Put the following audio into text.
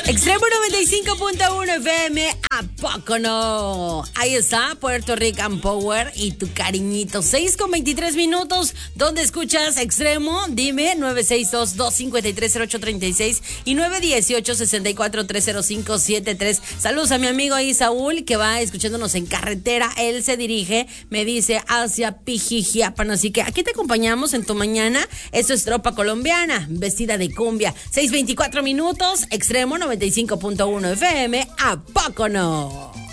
Extremo 95.1 FM, ¿a poco no? Ahí está, Puerto Rican Power y tu cariñito. 6:23 ¿Dónde escuchas Extremo? Dime, 962-253-0836 y 918-64-30573. Saludos a mi amigo ahí, Saúl, que va escuchándonos en carretera. Él se dirige, me dice, hacia Pijijiapan. Así que aquí te acompañamos en tu mañana. Esto es Tropa Colombiana, vestida de cumbia. 6:24 Extremo 95.1 FM, ¿a poco no?